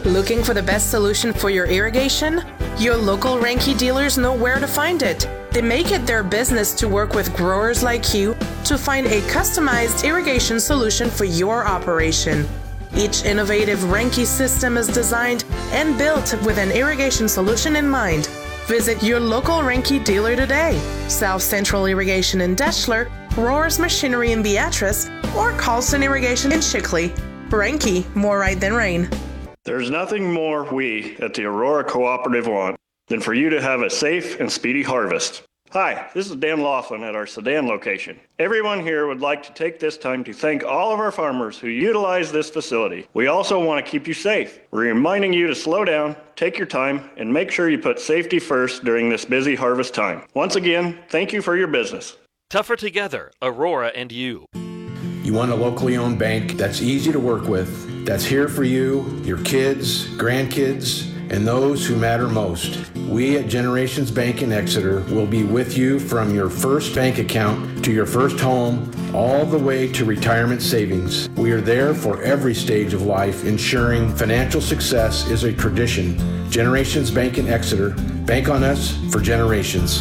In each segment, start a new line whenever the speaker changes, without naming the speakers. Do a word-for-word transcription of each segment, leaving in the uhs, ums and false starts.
Looking for the best solution for your irrigation? Your local Reinke dealers know where to find it. They make it their business to work with growers like you to find a customized irrigation solution for your operation. Each innovative Reinke system is designed and built with an irrigation solution in mind. Visit your local Reinke dealer today. South Central Irrigation in Deschler, Rohr's Machinery in Beatrice, or Carlson Irrigation in Shickley. Reinke, more right than rain.
There's nothing more we at the Aurora Cooperative want than for you to have a safe and speedy harvest. Hi, this is Dan Laughlin at our Sedan location. Everyone here would like to take this time to thank all of our farmers who utilize this facility. We also want to keep you safe. We're reminding you to slow down, take your time, and make sure you put safety first during this busy harvest time. Once again, thank you for your business.
Tougher together, Aurora and you.
You want a locally owned bank that's easy to work with, that's here for you, your kids, grandkids, and those who matter most. We at Generations Bank in Exeter will be with you from your first bank account to your first home, all the way to retirement savings. We are there for every stage of life, ensuring financial success is a tradition. Generations Bank in Exeter. Bank on us for generations.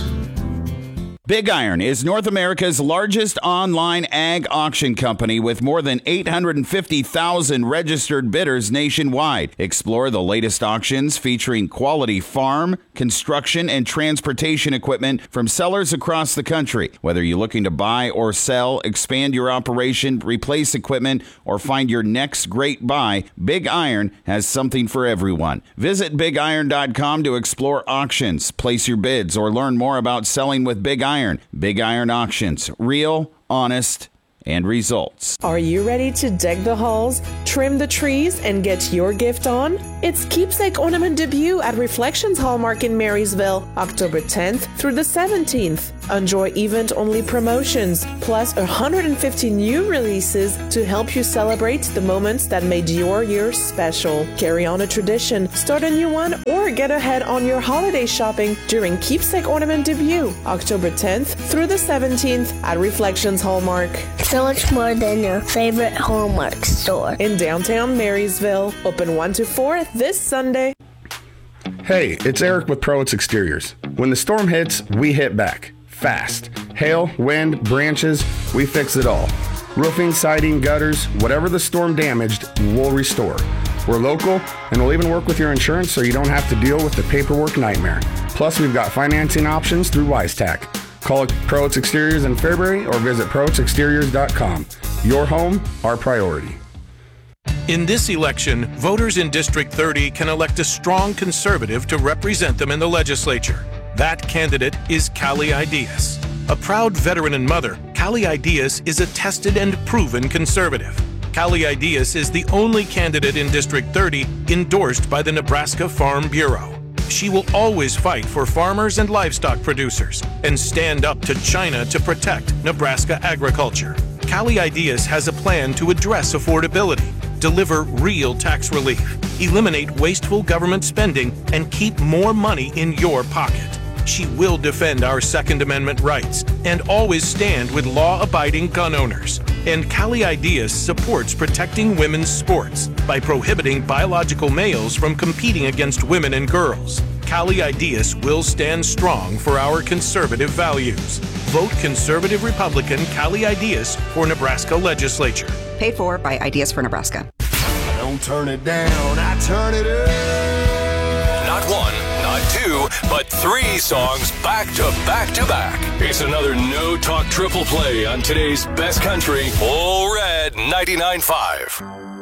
Big Iron is North America's largest online ag auction company with more than eight hundred fifty thousand registered bidders nationwide. Explore the latest auctions featuring quality farm, construction, and transportation equipment from sellers across the country. Whether you're looking to buy or sell, expand your operation, replace equipment, or find your next great buy, Big Iron has something for everyone. Visit big iron dot com to explore auctions, place your bids, or learn more about selling with Big Iron. Iron. Big Iron Auctions. Real, honest, and results.
Are you ready to deck the halls, trim the trees, and get your gift on? It's Keepsake Ornament Debut at Reflections Hallmark in Marysville, October tenth through the seventeenth. Enjoy event-only promotions, plus one hundred fifty new releases to help you celebrate the moments that made your year special. Carry on a tradition, start a new one, or get ahead on your holiday shopping during Keepsake Ornament Debut, October tenth through the seventeenth at Reflections Hallmark.
So much more than your favorite Hallmark store.
In downtown Marysville, open one to four this Sunday.
Hey, it's Eric with Prowitz Exteriors. When the storm hits, we hit back. Fast. Hail, wind, branches, we fix it all. Roofing, siding, gutters, whatever the storm damaged, we'll restore. We're local, and we'll even work with your insurance so you don't have to deal with the paperwork nightmare. Plus, we've got financing options through WiseTac. Call Prowitz Exteriors in Fairbury or visit prowitz exteriors dot com. Your home, our priority.
In this election, voters in District thirty can elect a strong conservative to represent them in the legislature. That candidate is Callie Ideas. A proud veteran and mother, Callie Ideas is a tested and proven conservative. Callie Ideas is the only candidate in District thirty endorsed by the Nebraska Farm Bureau. She will always fight for farmers and livestock producers and stand up to China to protect Nebraska agriculture. Callie Ideas has a plan to address affordability, deliver real tax relief, eliminate wasteful government spending, and keep more money in your pocket. She will defend our Second Amendment rights and always stand with law-abiding gun owners. And Callie Ideas supports protecting women's sports by prohibiting biological males from competing against women and girls. Callie Ideas will stand strong for our conservative values. Vote Conservative Republican Callie Ideas for Nebraska Legislature.
Paid for by Ideas for Nebraska.
I don't turn it down, I turn it up.
Not one, not two, but three songs back to back to back. It's another No Talk triple play on today's Best Country, Full Red ninety-nine point five.